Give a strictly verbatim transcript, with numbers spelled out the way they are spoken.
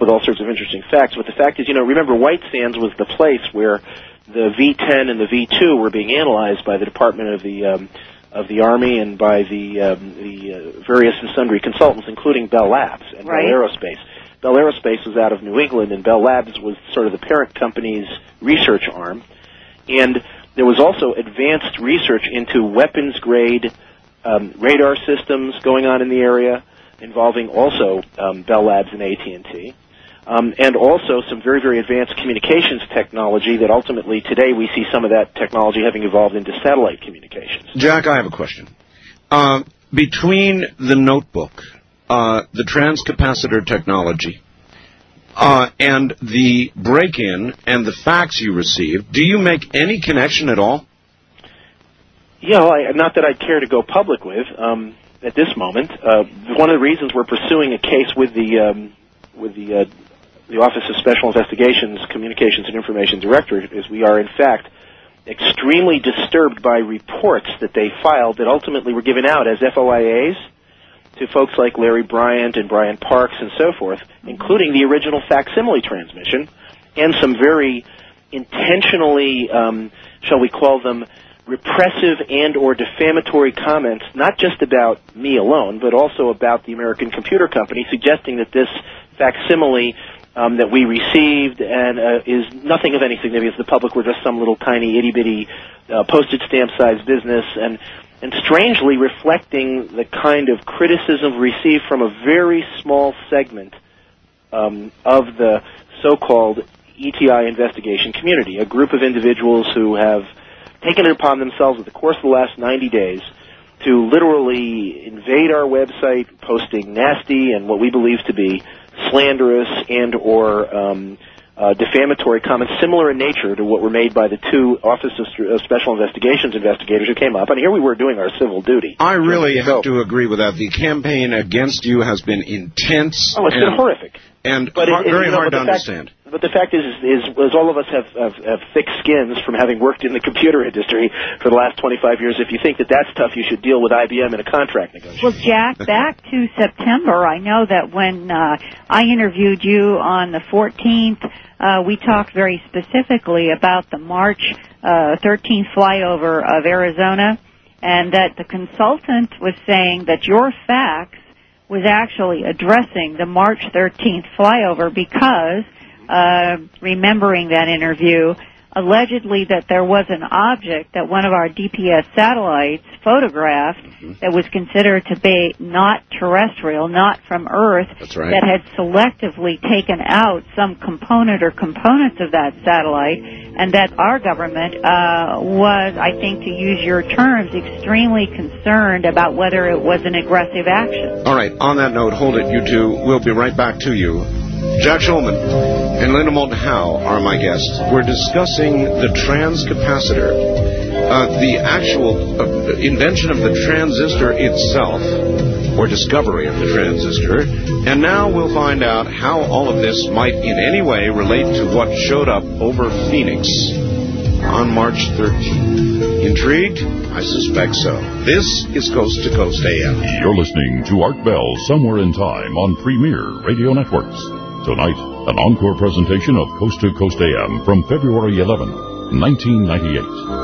with all sorts of interesting facts. But the fact is, you know, remember White Sands was the place where the V ten and the V two were being analyzed by the Department of the um, of the Army and by the um, the uh, various and sundry consultants, including Bell Labs and right. Bell Aerospace. Bell Aerospace was out of New England, and Bell Labs was sort of the parent company's research arm. And there was also advanced research into weapons-grade um, radar systems going on in the area, involving also um, Bell Labs and A T and T. Um, and also some very, very advanced communications technology that ultimately today we see some of that technology having evolved into satellite communications. Jack, I have a question. Uh, between the notebook, uh, the transcapacitor technology, uh, and the break-in and the facts you received, do you make any connection at all? Yeah, well, I, not that I'd care to go public with um, at this moment. Uh, one of the reasons we're pursuing a case with the um, with the uh, the Office of Special Investigations, Communications and Information Directorate, is we are, in fact, extremely disturbed by reports that they filed that ultimately were given out as F O I As to folks like Larry Bryant and Brian Parks and so forth, including the original facsimile transmission and some very intentionally, um, shall we call them, repressive and or defamatory comments, not just about me alone, but also about the American Computer Company, suggesting that this facsimile Um, that we received and uh, is nothing of any significance to the public. We're just some little tiny itty-bitty uh, postage stamp-sized business, and and strangely reflecting the kind of criticism received from a very small segment um, of the so-called E T I investigation community, a group of individuals who have taken it upon themselves in the course of the last ninety days to literally invade our website, posting nasty and what we believe to be slanderous and or um, uh, defamatory comments similar in nature to what were made by the two Office of Special Investigations investigators who came up. And here we were doing our civil duty. I really have to agree with that. The campaign against you has been intense. Oh, it's and, been horrific. And but hard, it, it, very you know, hard to fact, understand. But the fact is, is, is all of us have, have, have thick skins from having worked in the computer industry for the last twenty-five years. If you think that that's tough, you should deal with I B M in a contract negotiation. Well, Jack, back to September, I know that when uh, I interviewed you on the fourteenth, uh, we talked very specifically about the March uh, thirteenth flyover of Arizona, and that the consultant was saying that your fax was actually addressing the March thirteenth flyover because, uh, remembering that interview, allegedly that there was an object that one of our D P S satellites photographed mm-hmm. that was considered to be not terrestrial, not from Earth, That's right. that had selectively taken out some component or components of that satellite, and that our government uh, was, I think, to use your terms, extremely concerned about whether it was an aggressive action. All right, on that note, hold it, you two. We'll be right back to you. Jack Schulman and Linda Moulton Howe are my guests. We're discussing the transcapacitor, uh, the actual uh, invention of the transistor itself, or discovery of the transistor, and now we'll find out how all of this might in any way relate to what showed up over Phoenix on March thirteenth. Intrigued? I suspect so. This is Coast to Coast A M. You're listening to Art Bell Somewhere in Time on Premier Radio Networks. Tonight, an encore presentation of Coast to Coast A M from February eleventh, nineteen ninety-eight.